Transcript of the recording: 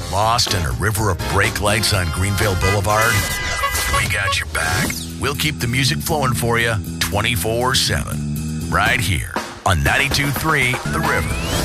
Lost in a river of brake lights on Greenville Boulevard? We got your back. We'll keep the music flowing for you 24/7. Right here on 92.3 The River.